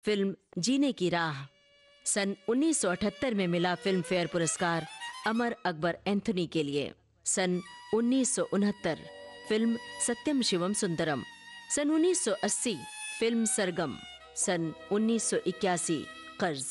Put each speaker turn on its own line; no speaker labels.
Film जीने की राह। सन 1978 में मिला फिल्म फेयर पुरस्कार अमर अकबर एंथोनी के लिए। सन 1969 फिल्म सत्यम शिवम सुंदरम। सन 1980 फिल्म सरगम। सन 1981 कर्ज।